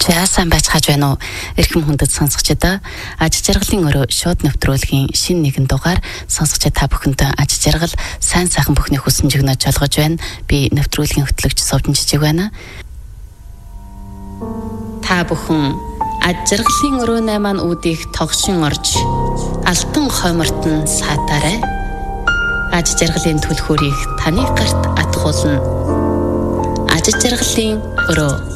Сайн байцгааж байна уу? Эрхэм хүндэт сонсогчдоо аж жаргалын өрөө шууд нэвтрүүлгийн шинэ нэгэн дугаар сонсогч та бүхэнд аж жаргал сайн сайхан бүхний хүссэн жигнэж олгож байна. Би нэвтрүүлгийн хөтлөгч Совдон Жижиг байна. Та бүхэн аж жаргалын өрөөний маань үүдийг тогшин орж алтан хойморт нь саатаарай. Аж жаргалын түлхүүрийг таны гарт атгуулна. Аж жаргалын өрөө